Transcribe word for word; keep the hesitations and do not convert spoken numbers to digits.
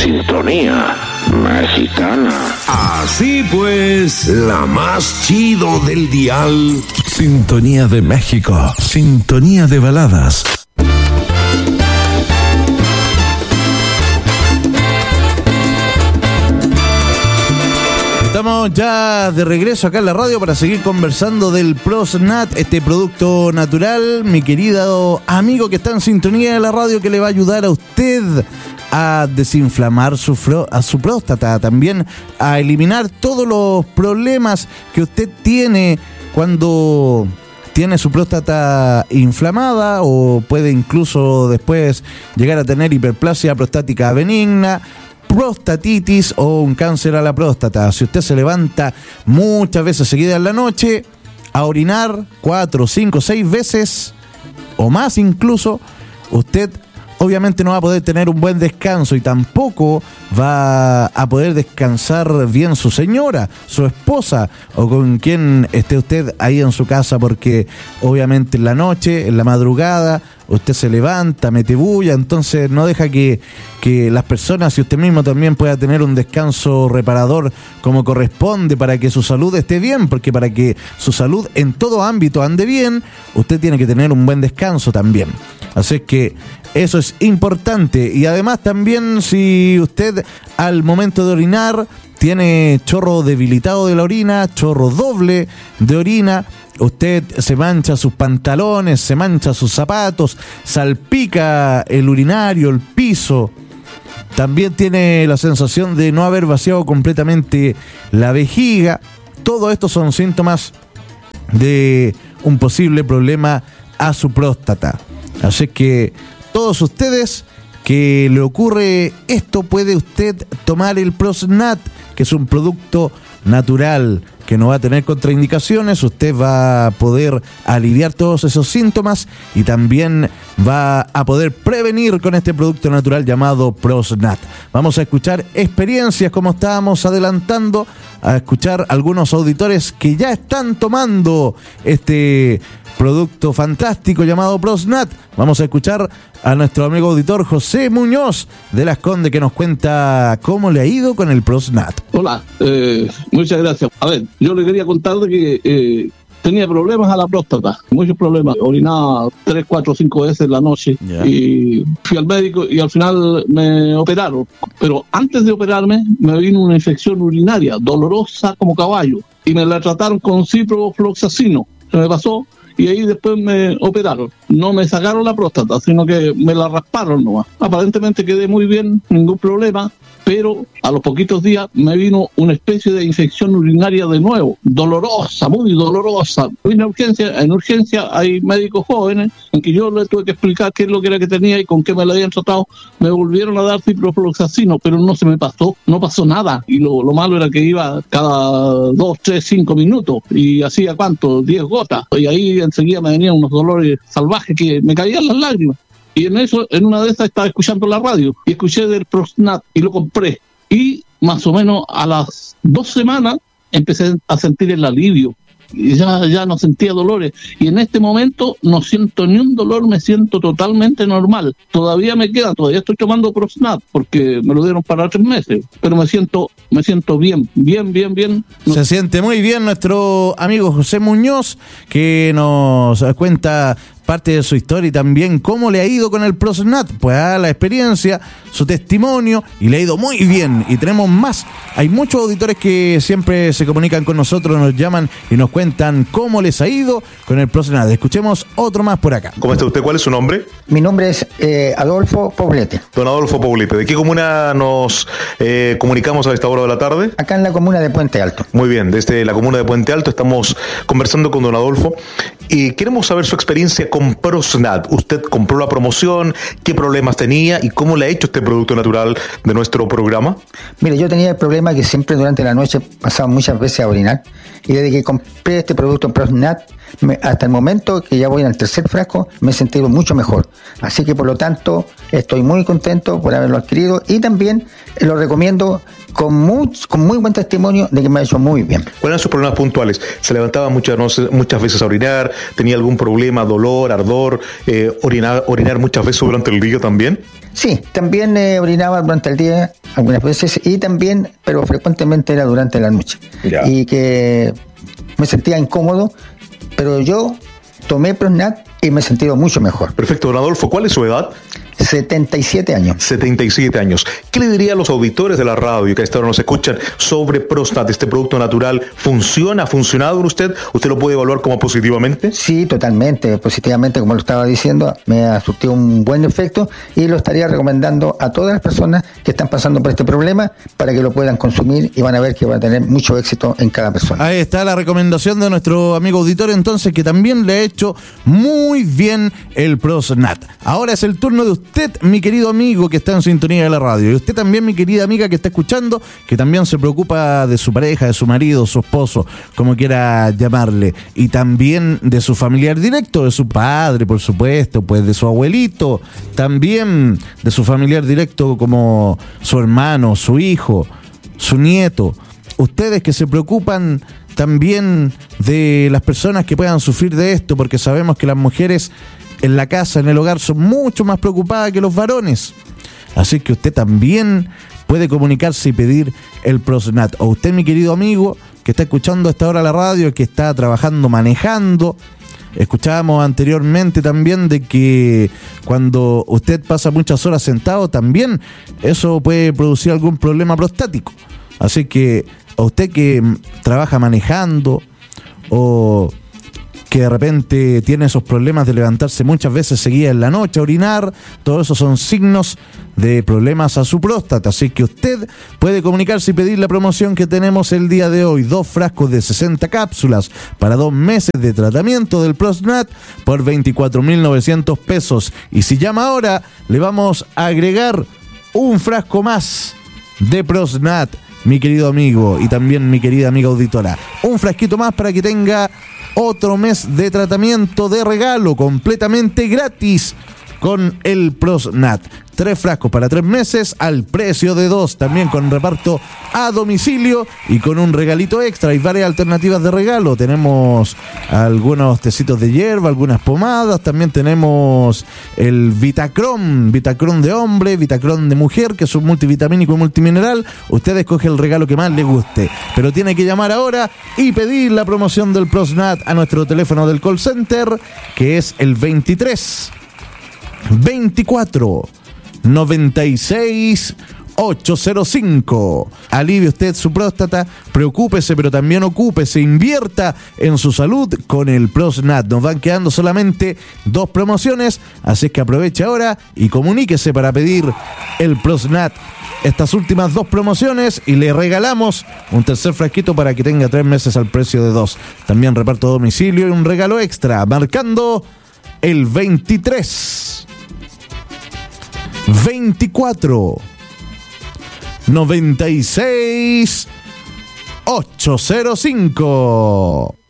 sintonía mexicana. Así pues, la más chido del dial. Sintonía de México, sintonía de baladas. Estamos ya de regreso acá en la radio para seguir conversando del ProsNat, este producto natural, mi querido amigo que está en sintonía de la radio, que le va a ayudar a usted a desinflamar su, fro- a su próstata, también a eliminar todos los problemas que usted tiene cuando tiene su próstata inflamada, o puede incluso después llegar a tener hiperplasia prostática benigna, prostatitis o un cáncer a la próstata. Si usted se levanta muchas veces seguidas en la noche a orinar cuatro, cinco, seis veces o más incluso, usted obviamente no va a poder tener un buen descanso y tampoco va a poder descansar bien su señora, su esposa o con quien esté usted ahí en su casa, porque obviamente en la noche, en la madrugada, usted se levanta, mete bulla, entonces no deja que, que las personas y usted mismo también pueda tener un descanso reparador como corresponde para que su salud esté bien, porque para que su salud en todo ámbito ande bien, usted tiene que tener un buen descanso también. Así es que eso es importante. Y además también, si usted al momento de orinar tiene chorro debilitado de la orina, chorro doble de orina, usted se mancha sus pantalones, se mancha sus zapatos, salpica el urinario, el piso, también tiene la sensación de no haber vaciado completamente la vejiga, todo esto son síntomas de un posible problema a su próstata. Así que todos ustedes que le ocurre esto, puede usted tomar el ProsNat, que es un producto natural que no va a tener contraindicaciones. Usted va a poder aliviar todos esos síntomas y también va a poder prevenir con este producto natural llamado ProsNat. Vamos a escuchar experiencias, como estábamos adelantando, a escuchar algunos auditores que ya están tomando este producto fantástico llamado ProsNat. Vamos a escuchar a nuestro amigo auditor José Muñoz de Las Condes, que nos cuenta cómo le ha ido con el ProsNat. Hola, eh, muchas gracias. A ver, yo le quería contar de que eh, tenía problemas a la próstata, muchos problemas. Orinaba tres, cuatro, cinco veces en la noche. Yeah. Y fui al médico y al final me operaron. Pero antes de operarme me vino una infección urinaria dolorosa como caballo y me la trataron con ciprofloxacino. Se me pasó. Y ahí después me operaron. No me sacaron la próstata, sino que me la rasparon nomás. Aparentemente quedé muy bien, ningún problema, pero a los poquitos días me vino una especie de infección urinaria de nuevo, dolorosa, muy dolorosa. Vine a urgencia, en urgencia hay médicos jóvenes en que yo les tuve que explicar qué es lo que era que tenía y con qué me la habían tratado. Me volvieron a dar ciprofloxacino, pero no se me pasó, no pasó nada. Y lo, lo malo era que iba cada dos, tres, cinco minutos y hacía ¿cuánto? diez gotas. Y ahí enseguida me venían unos dolores salvajes que me caían las lágrimas. Y en eso, en una de esas estaba escuchando la radio y escuché del ProsNat y lo compré. Y más o menos a las dos semanas empecé a sentir el alivio. Y ya, ya no sentía dolores. Y en este momento no siento ni un dolor, me siento totalmente normal. Todavía me queda, todavía estoy tomando ProsNat porque me lo dieron para tres meses. Pero me siento, me siento bien, bien, bien, bien. Se siente muy bien nuestro amigo José Muñoz, que nos cuenta parte de su historia y también cómo le ha ido con el ProsNat, pues a la experiencia, su testimonio, y le ha ido muy bien. Y tenemos más, hay muchos auditores que siempre se comunican con nosotros, nos llaman y nos cuentan cómo les ha ido con el ProsNat. Escuchemos otro más por acá. ¿Cómo está usted? ¿Cuál es su nombre? Mi nombre es eh, Adolfo Poblete. Don Adolfo Poblete, ¿de qué comuna nos eh, comunicamos a esta hora de la tarde? Acá en la comuna de Puente Alto. Muy bien, desde la comuna de Puente Alto estamos conversando con don Adolfo y queremos saber su experiencia con ProsNat. Usted compró la promoción, qué problemas tenía y cómo le ha hecho este producto natural de nuestro programa. Mire, yo tenía el problema que siempre durante la noche pasaba muchas veces a orinar, y desde que compré este producto ProsNat me, hasta el momento que ya voy al tercer frasco, me he sentido mucho mejor. Así que por lo tanto, estoy muy contento por haberlo adquirido y también lo recomiendo con muy, con muy buen testimonio de que me ha hecho muy bien. ¿Cuáles eran sus problemas puntuales? ¿Se levantaba muchas, no sé, muchas veces a orinar? ¿Tenía algún problema, dolor, ardor? Eh, orinar, ¿Orinar muchas veces durante el día también? Sí, también eh, orinaba durante el día algunas veces y también, pero frecuentemente era durante la noche. Ya. Y que me sentía incómodo, pero yo tomé Prosnat y me he sentido mucho mejor. Perfecto, don Adolfo, ¿cuál es su edad? setenta y siete años. setenta y siete años. ¿Qué le diría a los auditores de la radio que a esta hora nos escuchan sobre Prosnat, este producto natural? ¿Funciona? ¿Ha funcionado en usted? ¿Usted lo puede evaluar como positivamente? Sí, totalmente, positivamente, como lo estaba diciendo, me ha surtido un buen efecto y lo estaría recomendando a todas las personas que están pasando por este problema para que lo puedan consumir y van a ver que va a tener mucho éxito en cada persona. Ahí está la recomendación de nuestro amigo auditor, entonces, que también le ha hecho muy bien el Prosnat. Ahora es el turno de usted. Usted, mi querido amigo que está en sintonía de la radio, y usted también, mi querida amiga que está escuchando, que también se preocupa de su pareja, de su marido, su esposo, como quiera llamarle, y también de su familiar directo, de su padre, por supuesto, pues de su abuelito, también de su familiar directo como su hermano, su hijo, su nieto. Ustedes que se preocupan también de las personas que puedan sufrir de esto, porque sabemos que las mujeres en la casa, en el hogar, son mucho más preocupadas que los varones. Así que usted también puede comunicarse y pedir el Prosnat. O usted, mi querido amigo, que está escuchando a esta hora la radio, que está trabajando, manejando. Escuchábamos anteriormente también de que cuando usted pasa muchas horas sentado, también eso puede producir algún problema prostático. Así que a usted que trabaja manejando o que de repente tiene esos problemas de levantarse muchas veces seguidas en la noche a orinar, todo eso son signos de problemas a su próstata. Así que usted puede comunicarse y pedir la promoción que tenemos el día de hoy: dos frascos de sesenta cápsulas para dos meses de tratamiento del Prosnat por veinticuatro mil novecientos pesos. Y si llama ahora, le vamos a agregar un frasco más de Prosnat, mi querido amigo, y también mi querida amiga auditora. Un frasquito más para que tenga otro mes de tratamiento de regalo completamente gratis con el Prosnat. Tres frascos para tres meses al precio de dos, también con reparto a domicilio y con un regalito extra. Hay varias alternativas de regalo. Tenemos algunos tecitos de hierba, algunas pomadas. También tenemos el Vitacron, Vitacron de hombre, Vitacron de mujer, que es un multivitamínico y multimineral. Usted escoge el regalo que más le guste, pero tiene que llamar ahora y pedir la promoción del Prosnat a nuestro teléfono del call center, que es el veintitrés veinticuatro noventa y seis ochocientos cinco. Alivie usted su próstata, preocúpese, pero también ocúpese, invierta en su salud con el Prosnat. Nos van quedando solamente dos promociones, así que aproveche ahora y comuníquese para pedir el Prosnat. Estas últimas dos promociones y le regalamos un tercer frasquito para que tenga tres meses al precio de dos. También reparto a domicilio y un regalo extra, marcando el veintitrés veinticuatro noventa y seis ochocientos cinco.